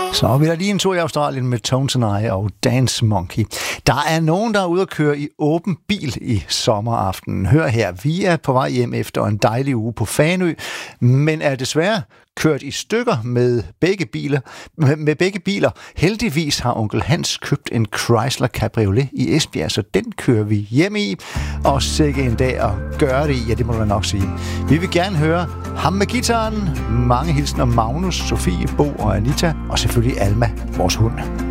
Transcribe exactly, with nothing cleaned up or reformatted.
Så vi er lige en tur i Australien med Tones and I og Dance Monkey. Der er nogen, der er ude at køre i åben bil i sommeraftenen. Hør her, vi er på vej hjem efter en dejlig uge på Fanø, men er desværre kørt i stykker med begge biler. Med begge biler. Heldigvis har onkel Hans købt en Chrysler Cabriolet i Esbjerg, så den kører vi hjem i. Og sikke en dag at gøre det i, ja, det må man nok sige. Vi vil gerne høre ham med gitaren. Mange hilsner Magnus, Sofie, Bo og Anita, og selvfølgelig Alma, vores hund.